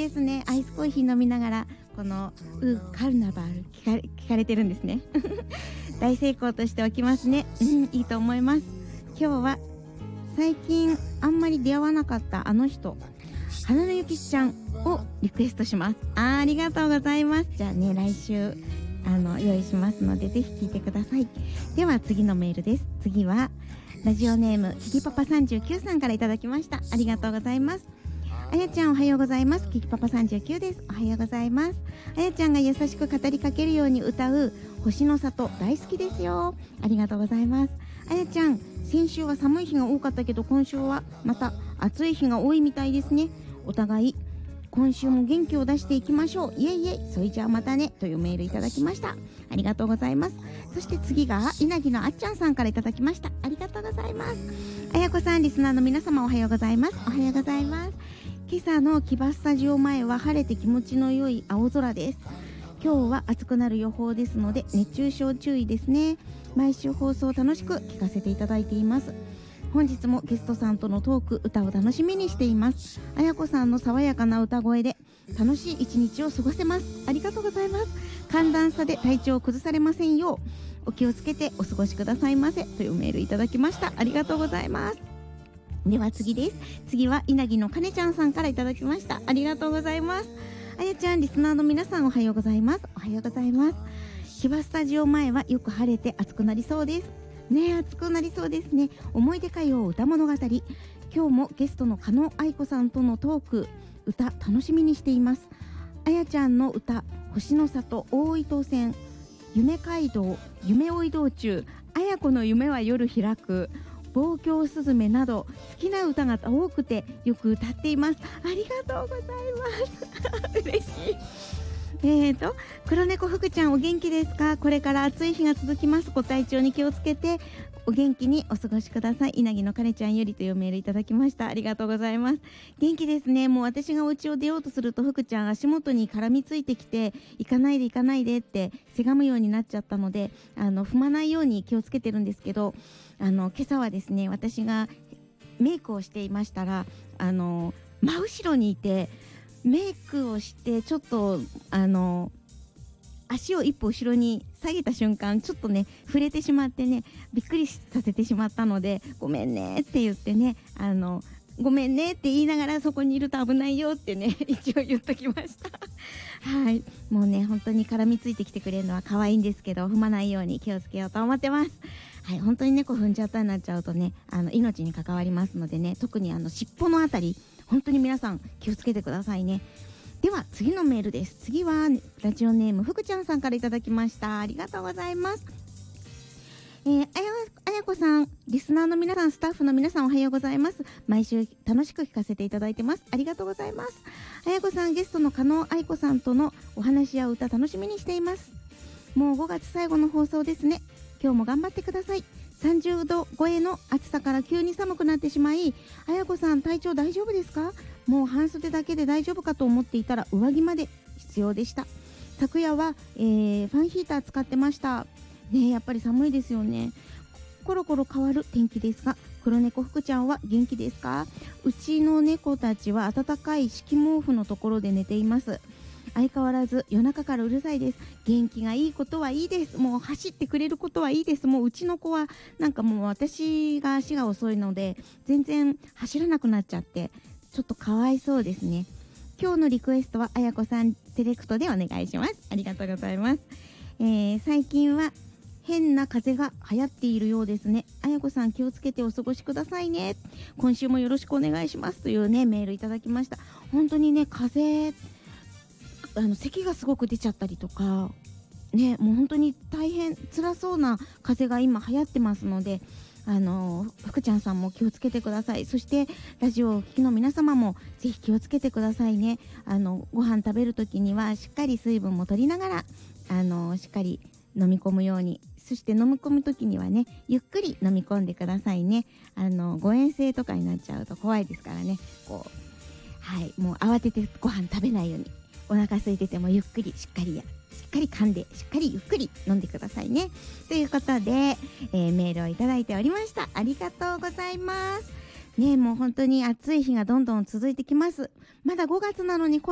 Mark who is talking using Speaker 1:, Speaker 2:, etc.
Speaker 1: ですね。アイスコーヒー飲みながらこのカルナバル聞かれてるんですね大成功としておきますね。いいと思います。今日は最近あんまり出会わなかったあの人、花のゆきちゃんをリクエストします。ありがとうございます。じゃあね、来週用意しますのでぜひ聞いてください。では次のメールです。次はラジオネームキキパパ39さんからいただきました。ありがとうございます。あやちゃんおはようございます。キキパパ39です。おはようございます。あやちゃんが優しく語りかけるように歌う星の里大好きですよ。ありがとうございます。あやちゃん、先週は寒い日が多かったけど今週はまた暑い日が多いみたいですね。お互い今週も元気を出していきましょう。イエイイエイ、それじゃあまたねというメールいただきました。ありがとうございます。そして次が稲城のあっちゃんさんからいただきました。ありがとうございます。あやこさん、リスナーの皆様おはようございます。おはようございます。今朝の木場スタジオ前は晴れて気持ちの良い青空です。今日は暑くなる予報ですので熱中症注意ですね。毎週放送楽しく聞かせていただいています。本日もゲストさんとのトーク、歌を楽しみにしています。あやこさんの爽やかな歌声で楽しい一日を過ごせます。ありがとうございます。寒暖差で体調を崩されませんようお気をつけてお過ごしくださいませというメールいただきました。ありがとうございます。では次です。次は稲城のかねちゃんさんからいただきました。ありがとうございます。あやちゃん、リスナーの皆さんおはようございます。おはようございます。木場スタジオ前はよく晴れて暑くなりそうですね。暑くなりそうですね。思い出歌謡歌物語、今日もゲストの加納愛子さんとのトーク、歌楽しみにしています。あやちゃんの歌、星の里、大糸線、夢街道、夢追い道中、あやこの夢は夜開く、望郷すずめなど好きな歌が多くてよく歌っています。ありがとうございます嬉しい。黒猫福ちゃんお元気ですか？これから暑い日が続きます。ご体調に気をつけてお元気にお過ごしください。稲城のかねちゃんよりというメールいただきました。ありがとうございます。元気ですね。もう私がお家を出ようとすると福ちゃん足元に絡みついてきて、行かないで行かないでってせがむようになっちゃったので踏まないように気をつけてるんですけど、今朝はですね、私がメイクをしていましたら真後ろにいてメイクをしてちょっと足を一歩後ろに下げた瞬間ちょっとね触れてしまってね、びっくりさせてしまったので、ごめんねって言ってね、ごめんねって言いながらそこにいると危ないよってね一応言っときましたはい、もうね本当に絡みついてきてくれるのは可愛いんですけど、踏まないように気をつけようと思ってます。はい、本当に猫踏んじゃったになっちゃうとね命に関わりますのでね、特に尻尾のあたり本当に皆さん気をつけてくださいね。では次のメールです。次はラジオネームふくちゃんさんからいただきました。ありがとうございます。あやこさん、リスナーの皆さん、スタッフの皆さんおはようございます。毎週楽しく聞かせていただいてます。ありがとうございます。あやこさん、ゲストの加納愛子さんとのお話や歌楽しみにしています。もう5月最後の放送ですね。今日も頑張ってください。30度超えの暑さから急に寒くなってしまい、あやこさん体調大丈夫ですか？もう半袖だけで大丈夫かと思っていたら上着まで必要でした。昨夜は、ファンヒーター使ってましたね。やっぱり寒いですよね。コロコロ変わる天気ですが、黒猫福ちゃんは元気ですか？うちの猫たちは暖かい敷毛布のところで寝ています。相変わらず夜中からうるさいです。元気がいいことはいいです。もう走ってくれることはいいです。もううちの子はなんかもう私が足が遅いので全然走らなくなっちゃってちょっとかわいそうですね。今日のリクエストはあやこさんセレクトでお願いします。ありがとうございます。最近は変な風邪が流行っているようですね。あやこさん気をつけてお過ごしくださいね。今週もよろしくお願いしますというねメールいただきました。本当にね風邪咳がすごく出ちゃったりとかね、もう本当に大変辛そうな風邪が今流行ってますので福ちゃんさんも気をつけてください。そしてラジオをお聞きの皆様もぜひ気をつけてくださいね。ご飯食べる時にはしっかり水分も取りながらしっかり飲み込むように、そして飲み込む時にはねゆっくり飲み込んでくださいね。誤嚥性とかになっちゃうと怖いですからね。はいもう慌ててご飯食べないように、お腹空いててもゆっくりしっかり噛んでしっかりゆっくり飲んでくださいね。ということで、メールをいただいておりました。ありがとうございますね。もう本当に暑い日がどんどん続いてきます。まだ5月なのに